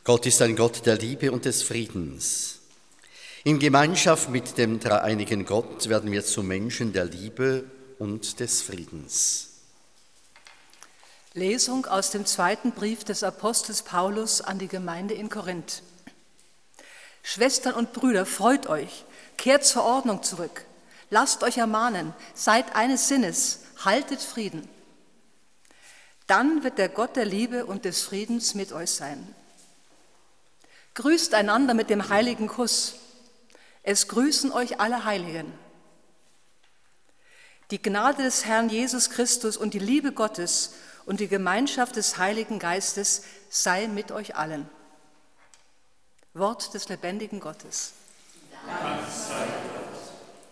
Gott ist ein Gott der Liebe und des Friedens. In Gemeinschaft mit dem dreieinigen Gott werden wir zu Menschen der Liebe und des Friedens. Lesung aus dem zweiten Brief des Apostels Paulus an die Gemeinde in Korinth. Schwestern und Brüder, freut euch, kehrt zur Ordnung zurück, lasst euch ermahnen, seid eines Sinnes, haltet Frieden. Dann wird der Gott der Liebe und des Friedens mit euch sein. Grüßt einander mit dem heiligen Kuss. Es grüßen euch alle Heiligen. Die Gnade des Herrn Jesus Christus und die Liebe Gottes und die Gemeinschaft des Heiligen Geistes sei mit euch allen. Wort des lebendigen Gottes.